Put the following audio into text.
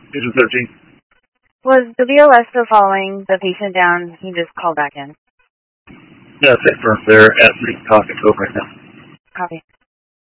Patient 13. Was the BLS still following the patient down? He just called back in. Yeah, safe firm. They're at the coffee cove right now. Copy.